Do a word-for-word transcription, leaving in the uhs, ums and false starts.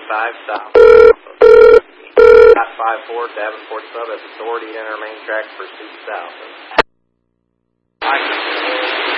five south. Dot five four, Davenport Sub has authority to enter main track, pursuit south.